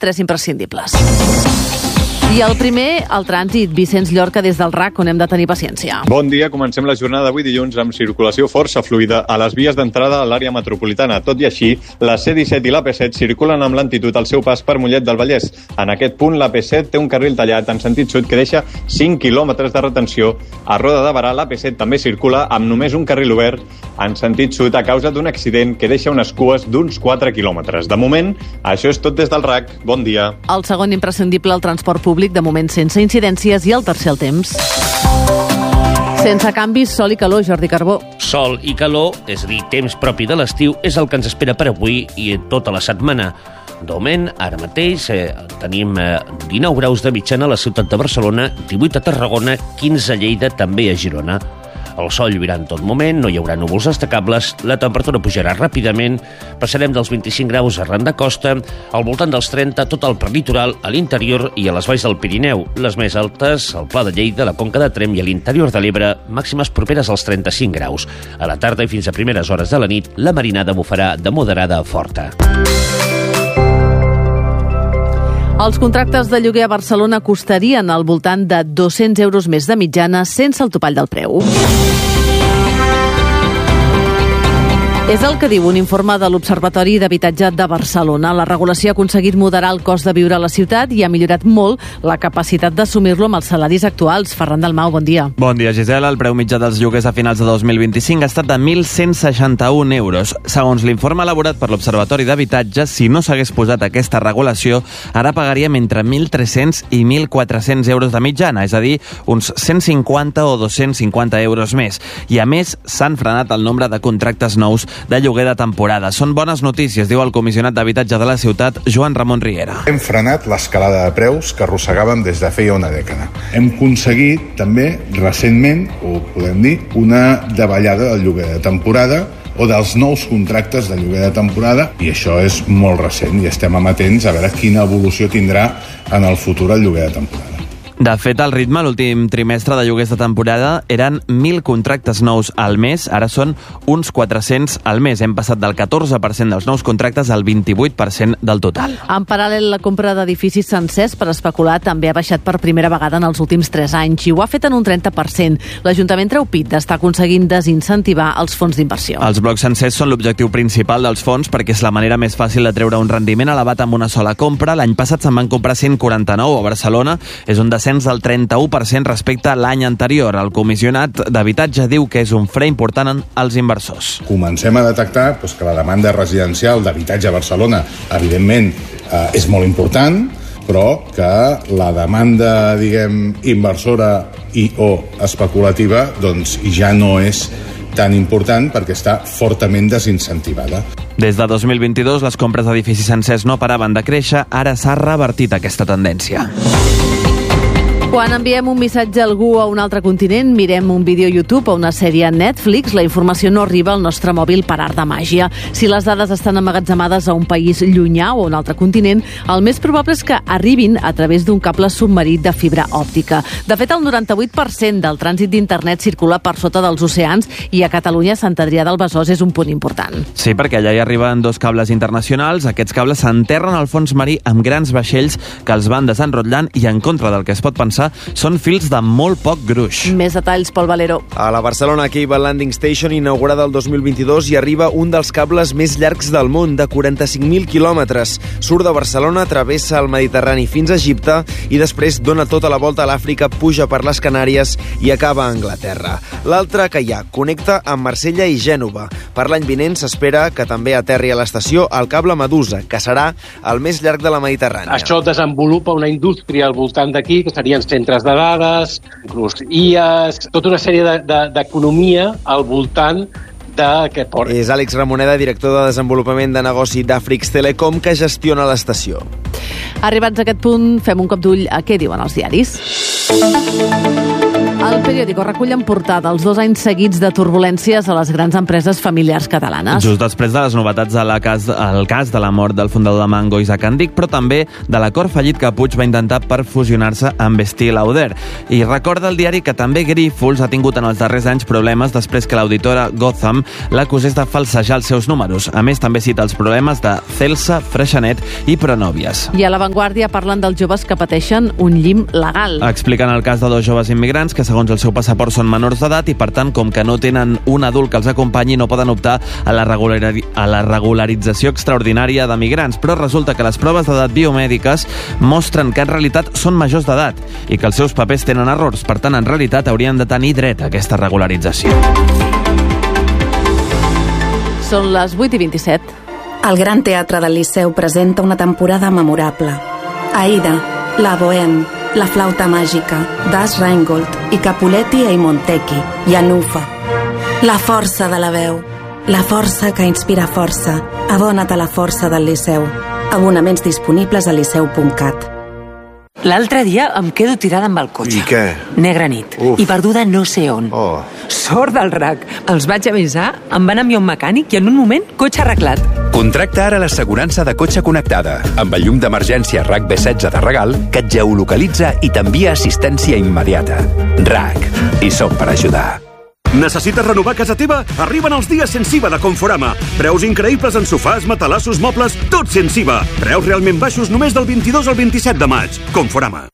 3 imprescindibles. I el primer, el trànsit. Vicenç Llorca des del RAC, on hem de tenir paciència. Bon dia, comencem la jornada d'avui dilluns amb circulació força fluida a les vies d'entrada a l'àrea metropolitana. Tot i així, la C-17 i l'AP7 circulen amb lentitud al seu pas per Mollet del Vallès. En aquest punt, l'AP7 té un carril tallat en sentit sud que deixa 5 quilòmetres de retenció. A Roda de Berà, l'AP7 també circula amb només un carril obert en sentit sud a causa d'un accident que deixa unes cues d'uns 4 quilòmetres. De moment, això és tot des del RAC. Bon dia. El segon imprescindible, el transport públic, de moment sense incidències, i el tercer, el temps. Sense canvis, sol i calor, Jordi Carbó. Sol i calor, és a dir, temps propi de l'estiu, és el que ens espera per avui i tota la setmana. De moment, ara mateix, tenim 19 graus de mitjana a la ciutat de Barcelona, 18 a Tarragona, 15 a Lleida, també a Girona. El sol lluirà en tot moment, no hi haurà núvols destacables, la temperatura pujarà ràpidament, passarem dels 25 graus arran de costa, al voltant dels 30 tot el prelitoral, a l'interior i a les valls del Pirineu. Les més altes, al Pla de Lleida, la Conca de Tremp i a l'interior de l'Ebre, màximes properes als 35 graus. A la tarda i fins a primeres hores de la nit, la marinada bufarà de moderada a forta. Els contractes de lloguer a Barcelona costarien al voltant de 200 euros més de mitjana sense el topall del preu. És el que diu un informe de l'Observatori d'Habitatge de Barcelona. La regulació ha aconseguit moderar el cost de viure a la ciutat i ha millorat molt la capacitat d'assumir-lo amb els salaris actuals. Ferran Dalmau, bon dia. Bon dia, Gisela. El preu mitjà dels lloguers a finals de 2025 ha estat de 1.161 euros. Segons l'informe elaborat per l'Observatori d'Habitatge, si no s'hagués posat aquesta regulació, ara pagaríem entre 1.300 i 1.400 euros de mitjana, és a dir, uns 150 o 250 euros més. I a més, s'han frenat el nombre de contractes nous de lloguer de temporada. Són bones notícies, diu el comissionat d'habitatge de la ciutat, Joan Ramon Riera. Hem frenat l'escalada de preus que arrossegàvem des de feia una dècada. Hem aconseguit també, recentment, ho podem dir, una davallada del lloguer de temporada o dels nous contractes de lloguer de temporada, i això és molt recent i estem amatents a veure quina evolució tindrà en el futur el lloguer de temporada. De fet, el ritme l'últim trimestre de lloguers de temporada eren 1.000 contractes nous al mes, ara són uns 400 al mes. Hem passat del 14% dels nous contractes al 28% del total. En paral·lel, la compra d'edificis sencers per especular també ha baixat per primera vegada en els últims 3 anys i ho ha fet en un 30%. L'Ajuntament treu pit d'estar aconseguint desincentivar els fons d'inversió. Els blocs sencers són l'objectiu principal dels fons perquè és la manera més fàcil de treure un rendiment elevat amb una sola compra. L'any passat se'n van comprar 149 a Barcelona. És un descens del 31% respecte a l'any anterior. El comissionat d'habitatge diu que és un fre important als inversors. Comencem a detectar que la demanda residencial d'habitatge a Barcelona, evidentment, és molt important, però que la demanda, inversora i o especulativa, doncs ja no és tan important perquè està fortament desincentivada. Des de 2022, les compres d'edificis sencers no paraven de créixer, ara s'ha revertit aquesta tendència. Quan enviem un missatge a algú a un altre continent, mirem un vídeo a YouTube o una sèrie a Netflix, la informació no arriba al nostre mòbil per art de màgia. Si les dades estan emmagatzemades a un país llunyà o a un altre continent, el més probable és que arribin a través d'un cable submarí de fibra òptica. De fet, el 98% del trànsit d'internet circula per sota dels oceans i a Catalunya, Sant Adrià del Besòs és un punt important. Sí, perquè allà hi arriben 2 cables internacionals. Aquests cables s'enterren al fons marí amb grans vaixells que els van desenrotllant i, en contra del que es pot pensar, són fils de molt poc gruix. Més detalls, Pol Valero. A la Barcelona Cable Landing Station, inaugurada el 2022, hi arriba un dels cables més llargs del món, de 45.000 quilòmetres. Surt de Barcelona, travessa el Mediterrani fins a Egipte i després dona tota la volta a l'Àfrica, puja per les Canàries i acaba a Anglaterra. L'altre que hi ha connecta amb Marsella i Gènova. Per l'any vinent s'espera que també aterri a l'estació el cable Medusa, que serà el més llarg de la Mediterrània. Això desenvolupa una indústria al voltant d'aquí, que serien centres de dades, inclús IAs, tota una sèrie d'economia al voltant d'aquest port. És Àlex Ramoneda, director de desenvolupament de negoci d'Afrix Telecom, que gestiona l'estació. Arribats a aquest punt, fem un cop d'ull a què diuen els diaris. El periòdico recull en portada els 2 anys seguits de turbulències a les grans empreses familiars catalanes. Just després de les novetats al cas de la mort del fundador de Mango, Isaac Andic, però també de l'acord fallit que Puig va intentar per fusionar-se amb Estée Lauder. I recorda el diari que també Grífols ha tingut en els darrers anys problemes després que l'auditora Gotham l'acusés de falsejar els seus números. A més, també cita els problemes de Celsa, Freixenet i Pronovias. I a La Vanguardia parlen dels joves que pateixen un llim legal. Expliquen el cas de 2 joves immigrants que segons el seu passaport són menors d'edat i per tant, com que no tenen un adult que els acompanyi, no poden optar a la regularització extraordinària de migrants, però resulta que les proves d'edat biomèdiques mostren que en realitat són majors d'edat i que els seus papers tenen errors, per tant en realitat haurien de tenir dret a aquesta regularització. Són les 8:27. El Gran Teatre del Liceu presenta una temporada memorable. Aida, La Bohème, La Flauta Màgica, Das Rheingold i Capuletti e Montecchi, i Anufa. La força de la veu, la força que inspira força. Adona't a la força del Liceu. Abonaments disponibles a liceu.cat. L'altre dia em quedo tirada amb el cotxe. I què? Negra nit. Uf. I perduda no sé on. Oh. Sort del RAC. Els vaig avisar, em van enviar un mecànic i en un moment, cotxe arreglat. Contracta ara l'assegurança de cotxe connectada, amb el llum d'emergència RAC B16 de regal, que et geolocalitza i t'envia assistència immediata. RAC. I som per ajudar. Necessites renovar casa teva? Arriben els dies sense IVA de Conforama. Preus increïbles en sofàs, matalassos, mobles, tot sense IVA. Preus realment baixos només del 22 al 27 de maig. Conforama.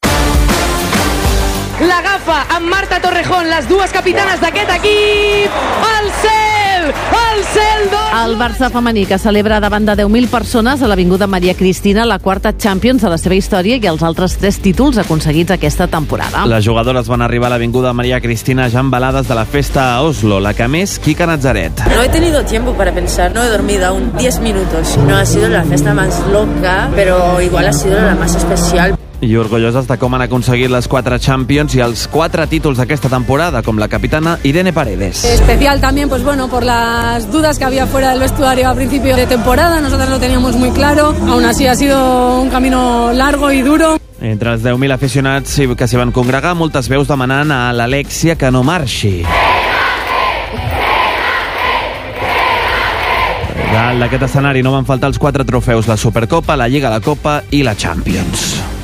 L'agafa amb Marta Torrejón, les 2 capitanes d'aquest equip. El cel d'or. El Barça femení, que celebra davant de 10.000 persones a l'Avinguda Maria Cristina la 4ª Champions de la seva història i els altres 3 títols aconseguits aquesta temporada. Les jugadores van arribar a l'Avinguda Maria Cristina ja embalades de la festa a Oslo, la que més Kika Nazaret. No he tenido tiempo para pensar, no he dormido aún 10 minutos. No ha sido la fiesta más loca, pero igual ha sido la más especial. I orgulloses de com han aconseguit les 4 Champions i els 4 títols d'aquesta temporada, com la capitana Irene Paredes. Especial también, pues bueno, por las dudas que había fuera del vestuario a principio de temporada. Nosotros lo teníamos muy claro. Aún así ha sido un camino largo y duro. Entre els 10.000 aficionats que s'hi van congregar, moltes veus demanant a l'Alexia que no marxi. Dalt d'aquest escenari no van faltar els 4 trofeus, la Supercopa, la Lliga, la Copa i la Champions.